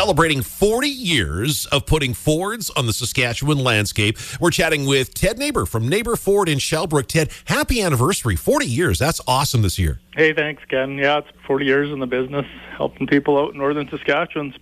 celebrating 40 years of putting Fords on the Saskatchewan landscape. We're chatting with Ted Neighbor from Neighbor Ford in Shellbrook. Ted, happy anniversary, 40 years. That's awesome this year. Hey, thanks, Ken. Yeah, it's 40 years in the business, helping people out in northern Saskatchewan. It's